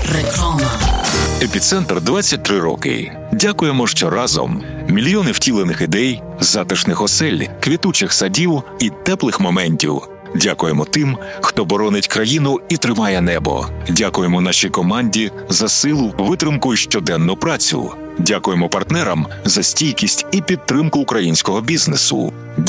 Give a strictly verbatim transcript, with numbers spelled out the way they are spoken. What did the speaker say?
Реклама. Епіцентр двадцять три роки. Дякуємо, що разом. Мільйони втілених ідей, затишних осель, квітучих садів і теплих моментів. Дякуємо тим, хто боронить країну і тримає небо. Дякуємо нашій команді за силу, витримку і щоденну працю. Дякуємо партнерам за стійкість і підтримку українського бізнесу.